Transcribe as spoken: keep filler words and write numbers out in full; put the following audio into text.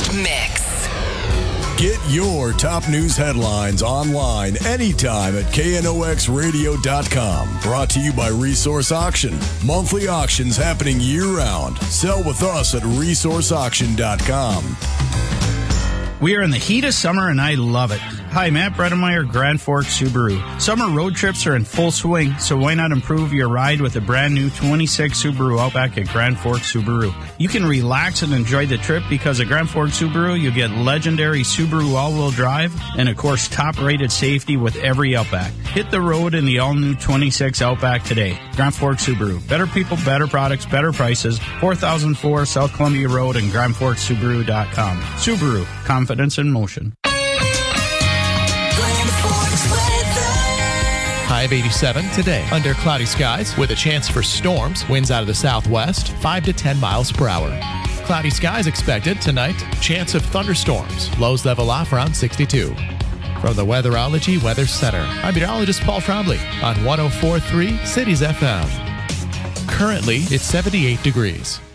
Mix. Get your top news headlines online anytime at K N O X radio dot com. Brought to you by Resource Auction. Monthly auctions happening year-round. Sell with us at resource auction dot com. We are in the heat of summer, and I love it. Hi, Matt Bredemeyer, Grand Forks Subaru. Summer road trips are in full swing, so why not improve your ride with a brand new twenty-six Subaru Outback at Grand Forks Subaru? You can relax and enjoy the trip because at Grand Forks Subaru, you get legendary Subaru all-wheel drive and, of course, top-rated safety with every Outback. Hit the road in the all-new twenty-six Outback today. Grand Forks Subaru. Better people, better products, better prices. four thousand four South Columbia Road and grand forks subaru dot com. Subaru. Confidence in motion. High of eighty-seven today. Under cloudy skies with a chance for storms. Winds out of the southwest, five to ten miles per hour. Cloudy skies expected tonight. Chance of thunderstorms. Lows level off around sixty-two. From the Weatherology Weather Center, I'm meteorologist Paul Trombley on one oh four point three Cities F M. Currently, it's seventy-eight degrees.